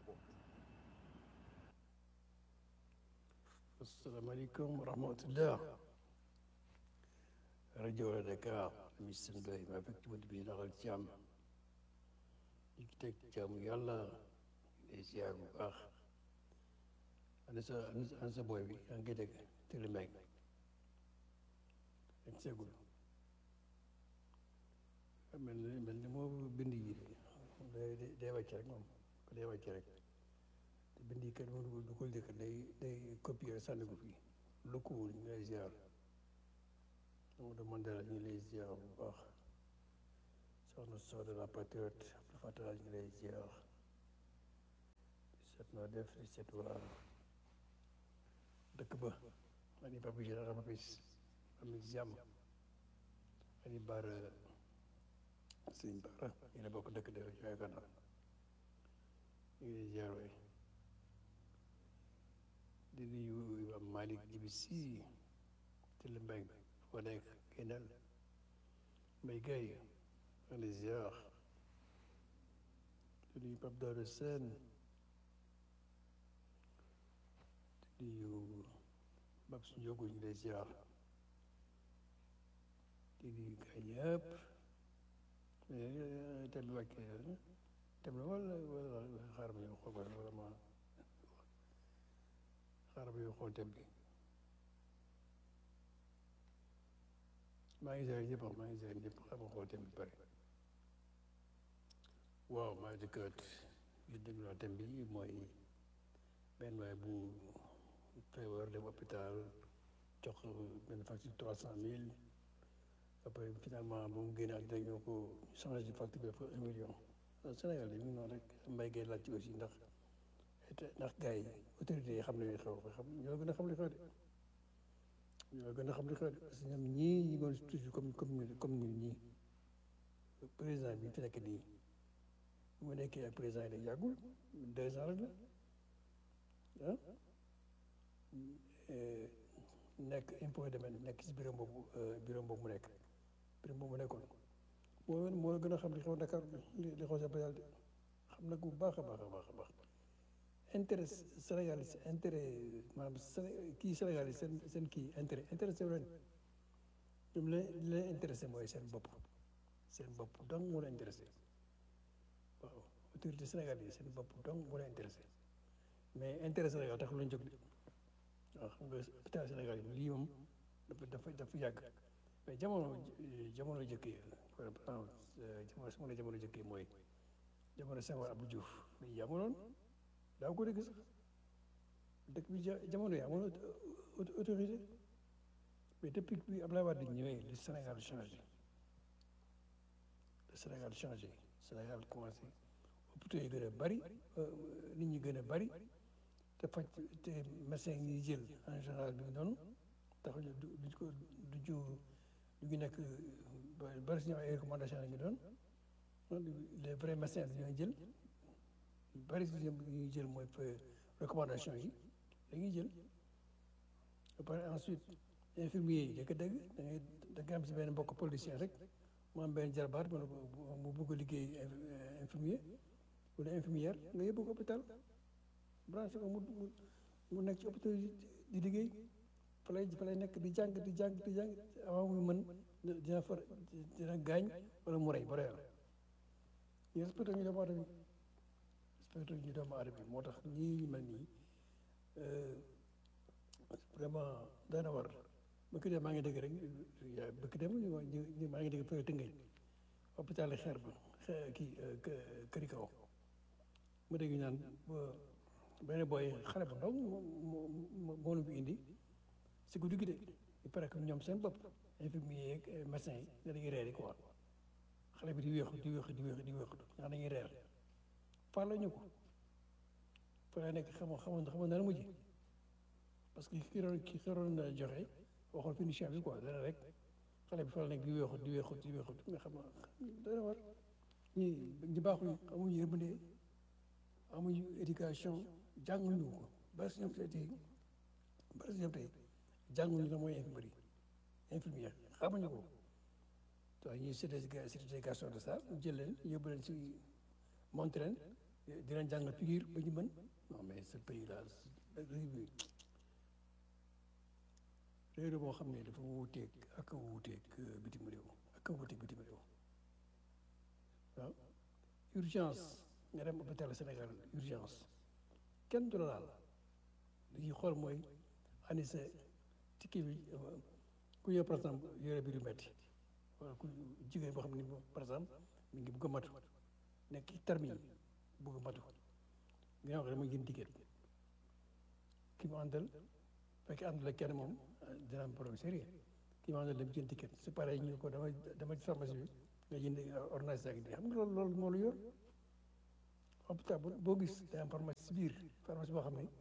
asalaamaaleykum wa rahmatullah rajo la Dakar mister Ndoye maa fekk ci bunt bi naxal ci am di ki teg jaamu yàlla day siyaar bu baax ana sa ana sa booy bi yaa ngi dégg tëli meeg ak seegul mel ni mel ni moo bind yi day day wàcc rek moom ko day wàcc rek te bind yi kat moom du ko jëkk day day copier sànni ko fii lëkkuwul ñu lay ziar dama de Mandela ñu lay ziar bu baax soxna Sow de la Patriote Abdou Fatah ñu lay ziar di seet noo def di seet waa dëkk ba ani papi général papis ami jàmm ani baar sëñ Bara yéen a bokk dëkk de yaakaar naa ñu ngi ziar waay di nuyu Imam Malick Jibi Si Tile Mbeng foo nekk Kendal Mbay Gay maa ngi ziar di nuyu Pape Daouda Sène di nuyu Babs Ndiogu ñu lay ziar di nuyu gaa ñëpp thème bi wàcc thème la wala wala xaaral ma ñëw xool wala ma xaaral ma ñëw xool thème bi maa ngi ziar ñëpp maa ngi ziar ñëpp xaaral ma xool thème bi pare waaw maa ngi dëkkat li déglu naa thème bi mooy benn waay bu feebar dem hôpital jox benn facture trois cent mille après finalement ba mu génne ak dañoo ko changé facture bi dafa un million Sénégal yi mu ngi noonu rek mbay gay laaj ci aussi ndax ndax gars yi autorités yi xam nañu xew xam ñoo gën a xam li xew de ñoo gën a xam li xew de parce que ñoom ñii ñi ngoon toujours comme comme comme ñun ñii président bi fi nekk nii bu mu nekkee ak président yi day yàggul deux ans rek la ah nekk impôt domaine nekk ci bureau boobu bureau boobu mu nekk bureau boobu mu nekkoon moo moo gën a xam li xew Dakar li li xew Sénégal de xam na ko bu baax a baax a baax a baax intérêt Sénégal yi intérêt maanaam Séné kii Sénégal yi seen seen kii intérêt intéressé wu leen ñoom la li leen intéressé mooy seen bopp seen bopp dong moo la intéressé waaw autorité Sénégal yi seen bopp dong moo la intéressé mais intérêt Sénégal taxul lañ jóg de waaw xam nga hôpital Sénégal yi lii moom dafa dafa dafa yàgg mais jamono jamono jëkkee par exemple jamono su ma nee jamono jëkkee mooy jamono Senghor Abdou Diouf mais yamuloon daaw ko dégg sax dëkk bi ja jamono yi amoon autorité mais depuis bi Abdoulaye Wade ñëwee le Sénégal changé le Sénégal changé Sénégal commencé hôpitaux yi gën a bari nit ñi gën a bari te faj te médecin yi jël en général bi noonu tax du duñ ko du ju du ñu nekk bari si ñoom ay recommandation la ñu doon les vrais médecins dañoo jël bari si ñoom ñuy jël mooy recommandation yi dañuy jël ba pare ensuite infirmier yi dëgg dëgg da ngay da nga am si benn mbokk politicien rek mu am benn jarbaat mu bëgg a liggéey infirmier wala infirmière nga yóbbu ko hôpital branché ko mu mu nekk ci hôpital di liggéey fa lay fa lay nekk di jàng di jàng di jàng avant muy mën dina far dina gaañ wala mu rey ba rey la ñu respecté ñu doomu aadama bi respecté ñu doomu aadama bi moo tax ñii ñu mel nii vraiment dana war bëkk dem maa ngi dégg rek bëkk dem ñu maa ngi dégg fële Tëngéej hôpital xeer ba kii këri kaw mu dégg ñu naan benn booy xale bu ndaw moo moo fi indi si guddi gi de il paraît que ñoom seen bopp infirmier yeeg médecin yi nga dañuy reer quoi xale bi di weexu di weexu di weexu di weexu nga dañuy reer faa la ñu ko fa la nekk xamoo xamoon xamoon na la mujj parce que ki doon ki doon joxe waxoon finition bi quoi dana rek xale bi fa la nekk di weexu di weexu di weexu nga xam dana war ñi ñi baaxuñ amuñu yërmande amuñu éducation jànguñu ko bari si ñoom tey bari si ñoom tey jànguñu la mooy infirmerie infirmière xamuñu ko waaw ñuy certification de ça jël leen yóbbu leen si monté leen di leen jàngal figure ba ñu mën non mais ce pays là réew bi réew boo xam ne dafa wuuteeg ak a wuuteeg bitim réew ak a wuuteeg bitim réew waaw urgence nga dem hôpital Sénégal urgence kenn du la laal li ñuy xool mooy ani sa ticket bi ku ñëw par exemple yore biir yu métti wala ku jigéen boo xam ne par exemple mi ngi bëgg a matu nekk ci terme yi bëgg a matu nga wax dama jënd ticket ki mu àndal fekk àndal ak kenn moom dina am problème sérieux ki mu àndal dem jënd ticket c'est pareil ñu ko dama dama ci pharmacie bi nga jënd ordonnance ak xam nga loolu loolu moo lu yor hôpital boo gis day am pharmacie si biir pharmacie boo xam ne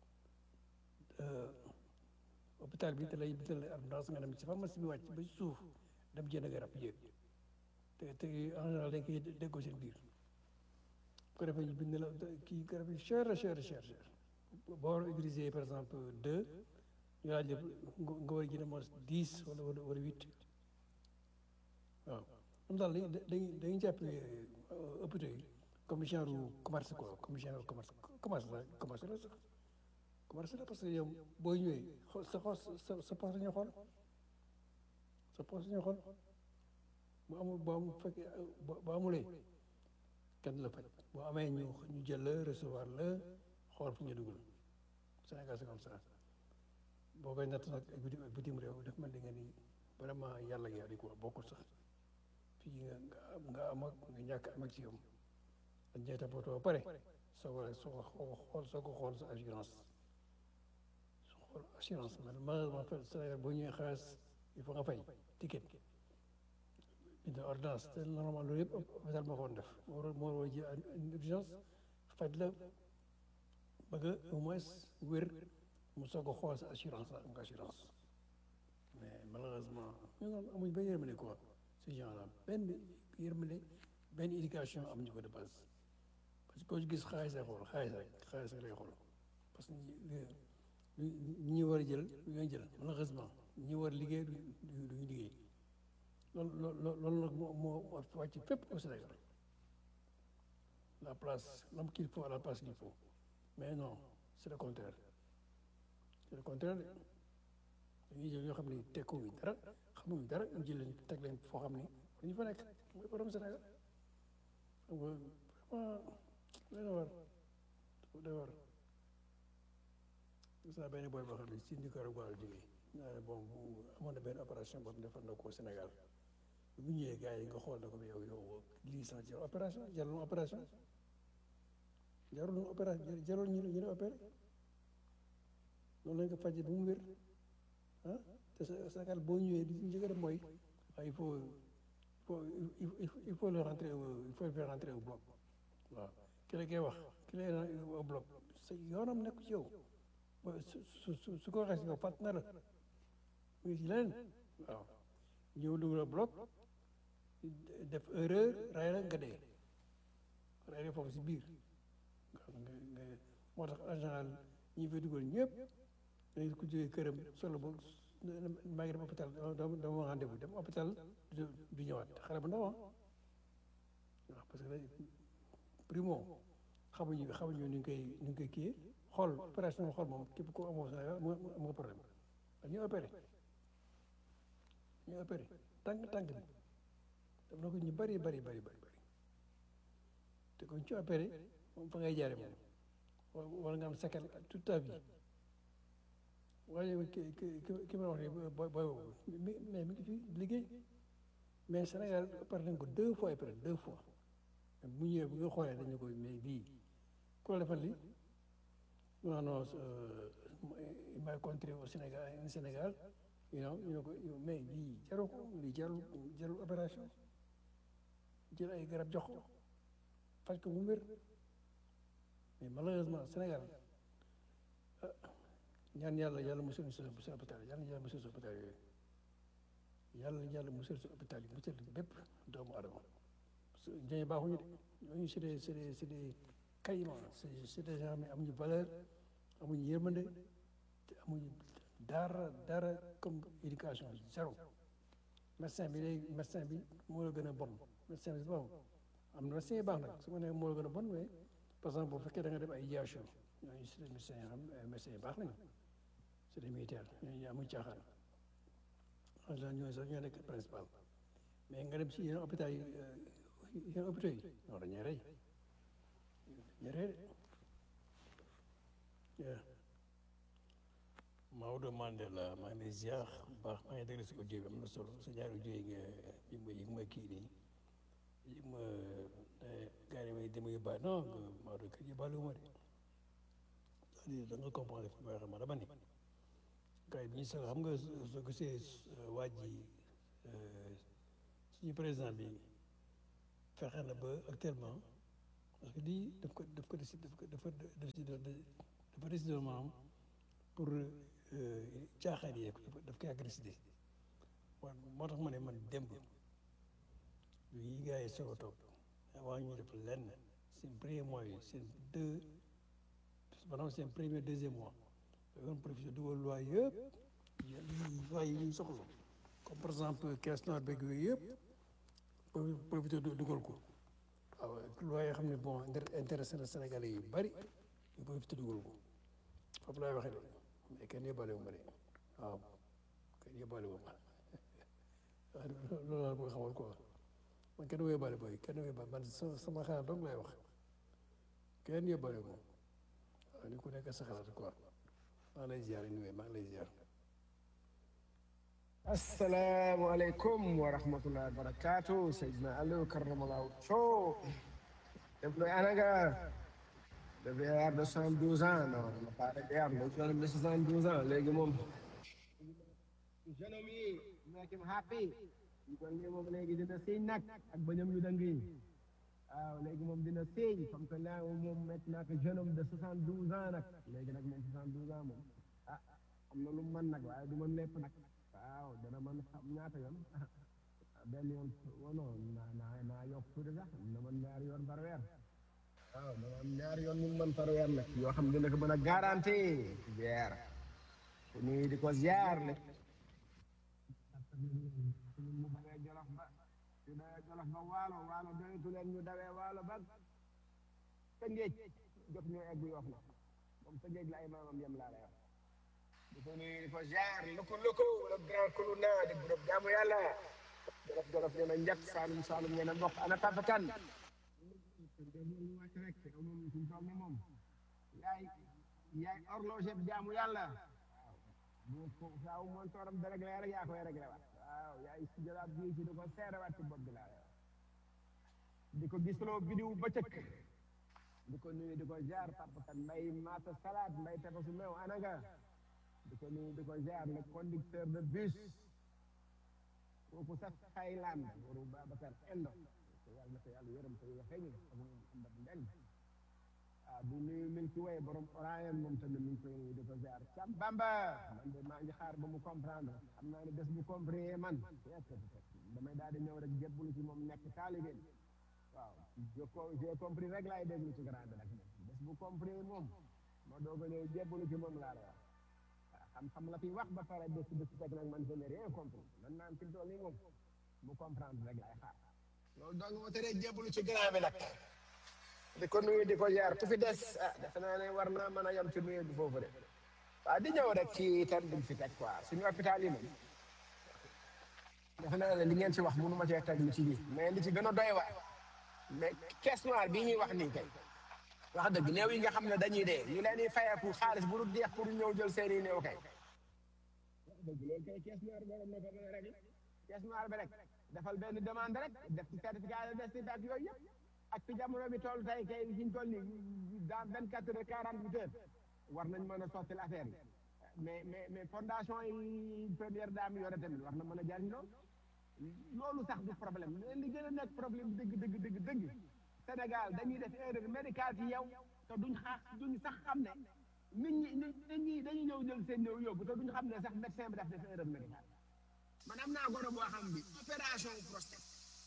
hôpital bi te lay bital la ordonnance nga dem ci pharmacie bi wàcc ba suuf dem jënd garab yéeg te te en général dañ koy déggoo seen biir ko defee ñu bind la kii garab yi cher cher cher cher boo war a utiliser par exemple deux ñu laaj la nga war a jënd mos dix wala wala wala huit waaw moom daal dañuy dañuy dañuy jàpp hôpitaux yi comme genre commerce quoi comme genre commerce commerce la commerce la sax commerce la parce que yow boo ñëwee sa xool sa sa poche la ñuy xool sa poche la ñuy xool bu amul boo amul fekkee boo amulee kenn la faj boo amee ñu ñu jël la recevoir la xool fu ñu dugal Sénégal c'est comme ça boo koy natt nag bitim bitim réew daf mel ni nga ni vraiment yàlla yaa di ko bokkul sax fii nga nga am ak nga ñàkk am ak ci yow dañ cee toppatoo ba pare soo ko soo ko xool soo ko xool sa assurance xool assurance man malheureusement Sénégal boo ñëwee xaalis il faut nga fay ticket bind ordonnance te normalement loolu yëpp hôpital moo ko woon def moo war moo war ji une urgence faj la ba nga au moins wér mu soog a xool sa assurance la am nga assurance mais malheureusement ñu nga amuñ benn yërmande quoi ces gens là benn yërmande benn éducation amuñu ko de base parce que koo ci gis xaalis lay xool xaalis rek xaalis rek lay xool parce que ñi ñi war a jël du ñu jël malheureusement ñi war a liggéey du du ñu liggéey loolu loolu loolu nag moo moo wàcc fépp au Sénégal la place l'homme qu'il faut à la place qu'il faut mais non c'est le contraire c'est le contraire dañuy jël yoo xam ne tekkuwuñ dara xamuñ dara ñu jël leen teg leen foo xam ne dañu fa nekk mooy problème Sénégal xam nga vraiment doy na war doy war gis naa benn boy boo xam ne si Nicaragua la jógee naa ne bon amoon na benn opération boobu defar na ko Sénégal bu ñëwee gars yi nga xool na ko yow yow lii sax jarul opération jarul opération jarul opération jarul ñu ñu ne opéré noonu lañ ko fajee ba mu wér ah te Sénégal boo ñëwee li ñu njëkk a def mooy il faut il faut il faut le rentrer il faut le faire rentrer au bloc waaw ki la koy wax ki lay au bloc sa yoonam nekk ci yow su su su ko waxee si yow fàtt na la mu ngi si leneen waaw ñëw dugg la bloc def erreur ray la nga dee ray la foofu si biir nga nga nga moo tax en général ñi fay dugal ñëpp dañu ko jógee këram solo ba maa ngi dem hôpital dama dama rendez-vous dem hôpital du ñëwaat xale bu ndaw ah waaw parce que primo xamuñu xamuñu ni ñu koy ni ñu koy kii xool opération xool moom képp ko amoo Sénégal am nga problème dañuy opéré dañuy opéré tànk tànk bi def na ko ñu bari bari bari bari bari te ko ñu ci opéré moom fa ngay jaare moom wala nga am séquelle toute ta vie waaye ki ki ki ma wax ne booy booy mais mi ngi fi liggéey mais Sénégal opéré nañ ko deux fois opéré deux fois bu ñëwee bu nga xoolee dañu ko mais bii ku la defal li non non il m'a contribué au Sénégal au Sénégal you know ñu ne ko mais lii jarul ko lii jarul jarul opération jël ay garab jox ko faj ko mu wér mais malheureusement Sénégal ñaan yàlla yàlla musal ñu si hôpital yàlla yàlla musal si hôpital yooyu yàlla yàlla musal si hôpital yi musal bépp doomu adama parce que ñooñu baaxuñu de ñooñu c'est des c'est des c'est des caïmans c'est c'est des gens mais amuñu valeur amuñu yërmande te amuñu dara dara comme éducation zéro médecin bi léegi médecin bi moo la gën a bon médecin bi baaxul am na médecin yi baax nag su ma nee moo la gën a bon mais par exemple bu fekkee da nga dem ay I H O ñooñu c'est des médecins yoo xam ne médecins yi baax nañu c'est des militaires ñooñu amuñu caaxaan en général ñooñu sax ñoo nekk principal mais nga dem si yeneen hôpital yi yeneen hôpitaux yi non dañuy rey dañuy rey de Maodo Mandela maa ngi lay ziar bu baax maa ngi déglu si audio bi am na solo sa ñaari audio yi nga yi ma yi ma kii nii yi ma gars yi may dama yóbbaale non Maodo kër yóbbaale wu ma de c'est-à-dire da nga comprendre fi ma waxee ma dama ni gars yi bi ñu sax xam nga soo gisee waa ji suñu président bi fexe na ba actuellement parce que lii daf ko daf ko décidé daf ko dafa décidé dafa décidé maanaam pour caaxaan yeeg daf koy agressé waaw moo tax ma ne man démb yi gars yi soog a toog avant ñu def lenn seen premier mois yi seen deux maanaam seen premier deuxième mois da doon profité dugal loi yëpp loi yi ñu soxla comme par exemple caisse noire beeg yooyu yëpp profité dugal ko waaw loi yoo xam ne bon intéressé na Sénégalais yu bari ñu profité dugal ko foofu laay waxee de mais kenn yóbbaale wu ma de waaw kenn yóbbaale wu ma waaw loolu laa bëgg xamal quoi man kenn yóbbaale booy kenn yóbbaale man sama xalaat dong lay wax kenn yóbbaale wu ma waaw ni ku nekk sa xalaat quoi maa ngi lay ziar anyway maa ngi lay ziar. asalaamaaleykum wa rahmatullahi wa barakaatu Seydina Aliou karamallahu wajhahu def looy ana nga le vieillard de soixante-douze ans non non pas le vieillard le jeune de soixante-douze ans léegi moom jeune homme yi make him happy ñu ko léegi moom léegi dina sëy nag ak bañam yu dang yi waaw léegi moom dina sëy comme que là moom maintenant que jeune homme de soixante-douze ans nag léegi nag moom soixante-douze ans moom ah am na lu mu mën nag waaye du mën lépp nag waaw dana mën xam ñaata yoon benn yoon wono naa naa naa yokk tuuti sax na mën ñaari yoon par weer waaw na am ñaari yoon ñu mën par weer nag yoo xam dina ko mën a garanti weer ku ñuy di ko ziar le mu dawee jolof ba ñu dawee jolof ba waalo waalo doyatu leen ñu dawee waalo ba Tëngéej jot ñu egg Yoff na moom Tëngéej la ay maamam yem laa lay wax di ko nuyu di ko ziar loko loko le grand kuluna di groupe jaamu yàlla jolof jolof ñena njëkk saalum saalum ñena mbokk ana papa kan wàcc rek moom suñ toog ni moom yaay yaay horloger jaamu yàlla waaw bu ko saaw moon tooram da réglé rek yaa koy réglé waat waaw yaay si jëlaat bii ci di ko seere waat ci bopp bi laa di ko gisloo bidiw bëccëg di ko nuyu di ko ziar papa kan mbay maata salade mbay tefasu meew ana nga di ko nuyu di ko ziar le conducteur de bus kooku sax Thaïlande waru Babacar Endo yàlla na ko yàlla yërëm ko waxee ñu am ndat ndel ah di nuyu Milky Way borom Orion moom tamit mi ngi koy nuyu di ko ziar Cam Bamba man de maa ngi xaar ba mu comprendre xam naa ne bés bu comprendre man damay daal di ñëw rek jébbalu ci moom nekk taalibe waaw je j'ai compris rek laay déglu ci grande nag bés bu comprendre moom ma doog a ñëw jébbalu ci moom laa la wax xam-xam la fi wax ba pare bés bés fekk nag man je n'ai rien compris man naan fi tool nii moom mu comprendre rek laay xaar loolu dong moo teree jébbalu ci grand bi nag di ko nuyu di ko jaar ku fi des ah defe naa ne war naa mën a yem ci nuyu bi foofu de waaw di ñëw rek ci thème bi fi teg quoi suñu hôpital yi moom defe naa ne li ngeen ci wax mënu ma cee teg lu ci lii mais li ci gën a doy waar mais caisse noire bii ñuy wax nii kay wax dëgg néew yi nga xam ne dañuy dee ñu leen di fayeeku xaalis bu dul jeex pour ñëw jël seen i néew kay wax dëgg loolu kay caisse noire borom na ko mën a régler caisse noire bi rek defal benn demande rek def ci certificat de décès ak yooyu yëpp ak fi jamono bi toll tey kay fi ñu toll nii dans vingt quatre heures quarante huit heures war nañ mën a sotti affaire yi mais mais mais fondation yi première dame yore tamit war na mën a jariñ loolu loolu sax du problème mais li gën a nekk problème dëgg dëgg dëgg dëgg Sénégal dañuy def erreur médicale ci yow te duñ xa duñ sax xam ne nit ñi nit ñi dañuy ñëw jël seen ñëw yóbbu te duñ xam ne sax médecin bi daf def erreur médicale man am naa goro boo xam bi opération prostate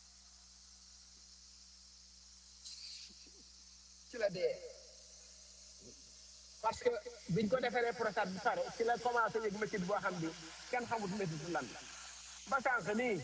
ci la dee parce que biñ ko defaree prostate bi pare ci la commencé yëg métit boo xam bi kenn xamut métit lan la ba sànq nii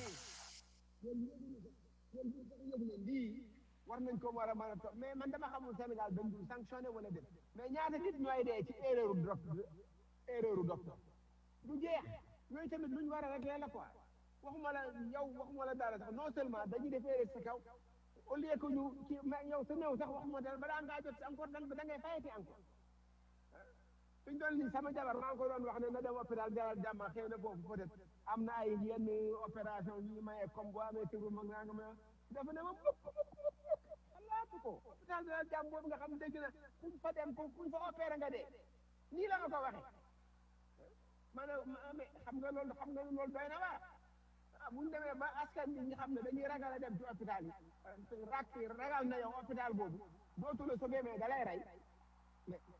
lii war nañ ko war a mën a toog mais man dama xamul Sénégal dañ dul sanctionné wala déet mais ñaata nit ñooy dee ci erreur u docteur erreur u docteur du jeex yooyu tamit luñ war a régler la quoi waxuma la yow waxuma la dara sax non seulement dañuy def erreur sa kaw au lieu que ñu ci mais yow sa néew sax waxuma dara balaa ngaa jot encore da ngay fayati encore te fi ñu doon nii sama jabar maa ngi ko doon wax ne na dem hôpital Dalal Jàmm xëy na foofu peut-être am na ay yenn opération yu ñu maye comme boo amee tëru mag naa nga ma dafa ne ma mukk xalaatu ko hôpital Dalal Jàmm boobu nga xam dégg na kuñ fa dem ku kuñ fa opéré nga dee nii la nga ko waxee ma ne ma xam nga loolu xam nga loolu doy na waar ah bu ñu demee ba askan bi ñu xam ne dañuy ragal a dem ci hôpital yi rak ragal na yow hôpital boobu dootu la sauvé mais da lay rey mais